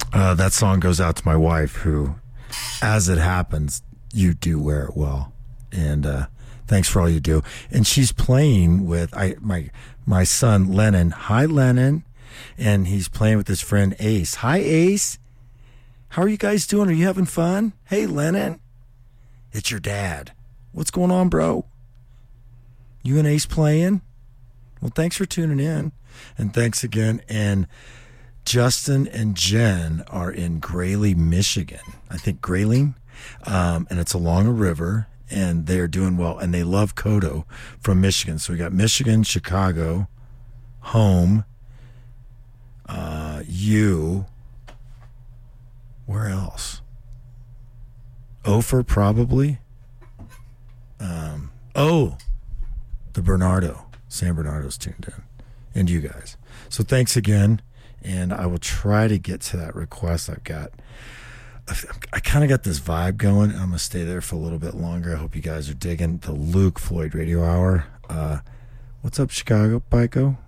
That song goes out to my wife, who, as it happens, you do wear it well. And thanks for all you do. And she's playing with my son, Lennon. Hi, Lennon. And he's playing with his friend, Ace. Hi, Ace. How are you guys doing? Are you having fun? Hey, Lennon. It's your dad. What's going on, bro? You and Ace playing? Well, thanks for tuning in. And thanks again. And Justin and Jen are in Grayling, Michigan. I think Grayling. And it's along a river. And they're doing well. And they love Kodo from Michigan. So we got Michigan, Chicago, home, you. Where else? Ophir, probably. The Bernardo. San Bernardo's tuned in. And you guys. So thanks again. And I will try to get to that request I've got. I kind of got this vibe going. I'm going to stay there for a little bit longer. I hope you guys are digging the Luke Floyd Radio Hour. What's up, Chicago, Pico?